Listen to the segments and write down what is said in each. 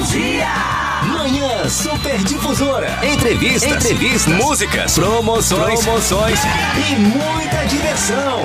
dia. Manhã Superdifusora. Entrevistas, músicas, promoções e muita diversão.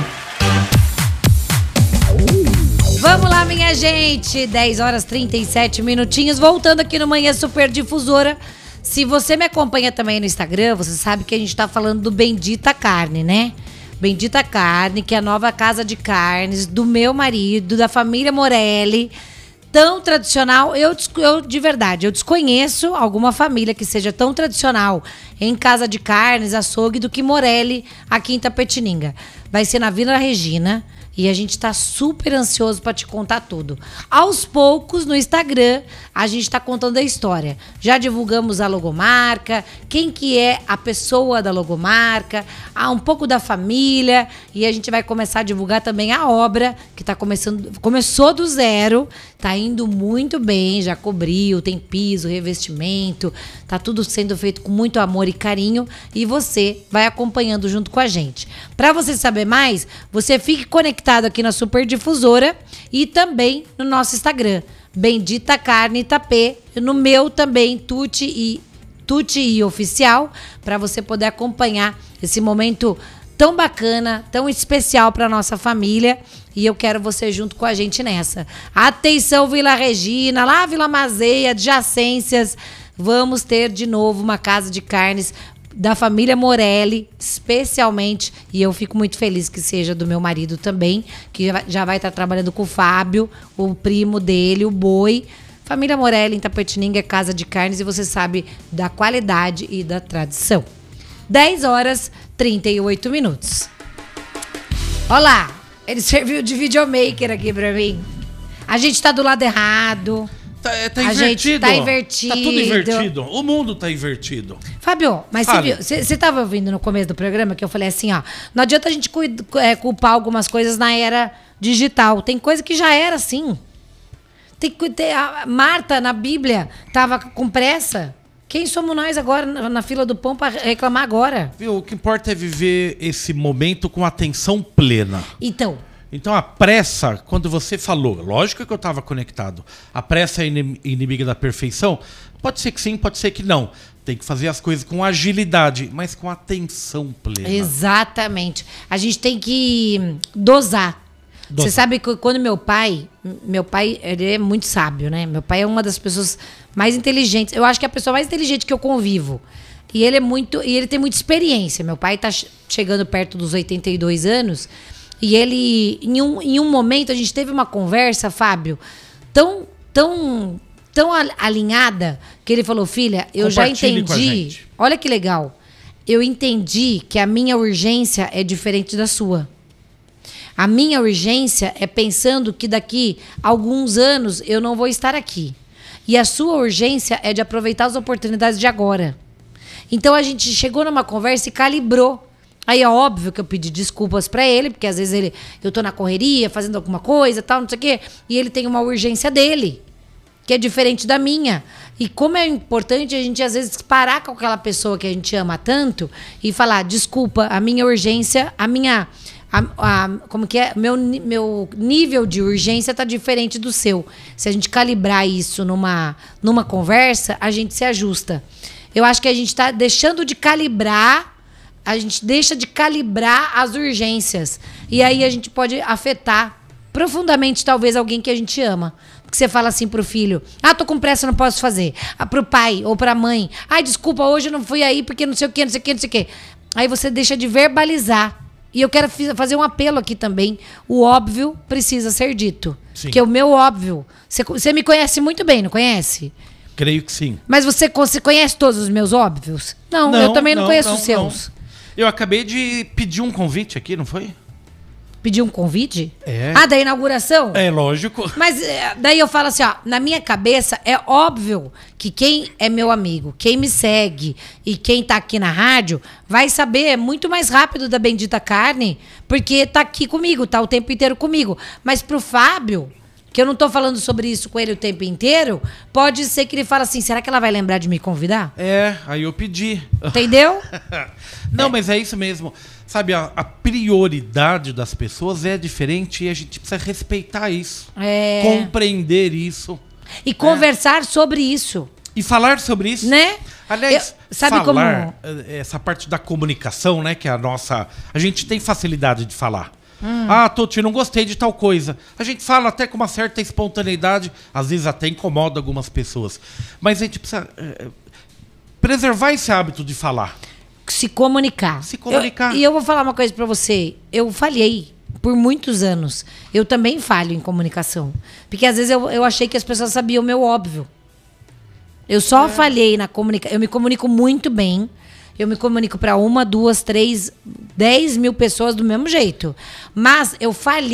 Vamos lá, minha gente. 10 horas 37 minutinhos. Voltando aqui no Manhã Superdifusora. Se você me acompanha também no Instagram, você sabe que a gente tá falando do Bendita Carne, né? Bendita Carne, que é a nova casa de carnes do meu marido, da família Morelli. Tão tradicional, eu de verdade, eu desconheço alguma família que seja tão tradicional em casa de carnes, açougue, do que Morelli aqui em Itapetininga. Vai ser na Vila Regina e a gente tá super ansioso para te contar tudo. Aos poucos, no Instagram, a gente tá contando a história. Já divulgamos a logomarca, quem que é a pessoa da logomarca, um pouco da família, e a gente vai começar a divulgar também a obra, que começou do zero, tá indo muito bem, já cobriu, tem piso, revestimento, tá tudo sendo feito com muito amor e carinho, e você vai acompanhando junto com a gente. Para você saber mais, você fique conectado aqui na Superdifusora e também no nosso Instagram, Bendita Carne Itapê, no meu também, Tuti e Oficial, para você poder acompanhar esse momento tão bacana, tão especial para nossa família, e eu quero você junto com a gente nessa. Atenção, Vila Regina, lá Vila Mazeia, adjacências, vamos ter de novo uma casa de carnes da família Morelli, especialmente, e eu fico muito feliz que seja do meu marido também, que já vai estar trabalhando com o Fábio, o primo dele, o Boi. Família Morelli em Itapetininga é casa de carnes e você sabe da qualidade e da tradição. 10 horas 38 minutos. Olá, ele serviu de videomaker aqui pra mim. A gente tá do lado errado. Tá invertido. Gente tá invertido. Tá tudo invertido. O mundo tá invertido. Fábio, mas você tava ouvindo no começo do programa que eu falei assim, ó, não adianta a gente culpar algumas coisas na era digital. Tem coisa que já era assim. A Marta, na Bíblia, tava com pressa. Quem somos nós agora na fila do pão para reclamar agora? Viu, o que importa é viver esse momento com atenção plena. Então, a pressa, quando você falou, lógico que eu estava conectado, a pressa é inimiga da perfeição? Pode ser que sim, pode ser que não. Tem que fazer as coisas com agilidade, mas com atenção plena. Exatamente. A gente tem que dosar. Você sabe que quando meu pai, ele é muito sábio, né? Meu pai é uma das pessoas mais inteligentes. Eu acho que é a pessoa mais inteligente que eu convivo. E ele tem muita experiência. Meu pai tá chegando perto dos 82 anos. E ele, em um momento, a gente teve uma conversa, Fábio, tão alinhada, que ele falou, filha, eu já entendi. Olha que legal. Eu entendi que a minha urgência é diferente da sua. A minha urgência é pensando que daqui a alguns anos eu não vou estar aqui. E a sua urgência é de aproveitar as oportunidades de agora. Então a gente chegou numa conversa e calibrou. Aí é óbvio que eu pedi desculpas pra ele, porque às vezes eu tô na correria, fazendo alguma coisa, tal, não sei o quê, e ele tem uma urgência dele, que é diferente da minha. E como é importante a gente, às vezes, parar com aquela pessoa que a gente ama tanto e falar, desculpa, a minha urgência, como que é? Meu nível de urgência tá diferente do seu. Se a gente calibrar isso numa conversa, a gente se ajusta. Eu acho que a gente tá deixando de calibrar. A gente deixa de calibrar as urgências. E aí a gente pode afetar profundamente, talvez, alguém que a gente ama. Porque você fala assim pro filho, tô com pressa, não posso fazer. Pro pai ou pra mãe, desculpa, hoje eu não fui aí porque não sei o quê, não sei o quê, não sei o quê. Aí você deixa de verbalizar. E eu quero fazer um apelo aqui também. O óbvio precisa ser dito. Sim. Que é o meu óbvio. Você me conhece muito bem, não conhece? Creio que sim. Mas você conhece todos os meus óbvios? Não, eu também não conheço os seus. Eu acabei de pedir um convite aqui, não foi? Pedir um convite? É. Da inauguração? É, lógico. Mas daí eu falo assim, na minha cabeça é óbvio que quem é meu amigo, quem me segue e quem tá aqui na rádio vai saber muito mais rápido da Bendita Carne, porque tá aqui comigo, tá o tempo inteiro comigo. Mas pro Fábio, que eu não tô falando sobre isso com ele o tempo inteiro, pode ser que ele fale assim, será que ela vai lembrar de me convidar? Aí eu pedi. Entendeu? Não, mas é isso mesmo. Sabe, a prioridade das pessoas é diferente e a gente precisa respeitar isso. Compreender isso. E conversar sobre isso. E falar sobre isso. Né? Aliás, sabe falar, essa parte da comunicação, né, que é a nossa... A gente tem facilidade de falar. Ah, Toti, não gostei de tal coisa. A gente fala até com uma certa espontaneidade, às vezes até incomoda algumas pessoas. Mas a gente precisa preservar esse hábito de falar. Se comunicar. Se comunicar. E eu vou falar uma coisa pra você. Eu falhei por muitos anos. Eu também falho em comunicação. Porque às vezes eu achei que as pessoas sabiam o meu óbvio. Eu só falhei na comunicação. Eu me comunico muito bem. Eu me comunico para 1, 2, 3, 10 mil pessoas do mesmo jeito. Mas eu falhei.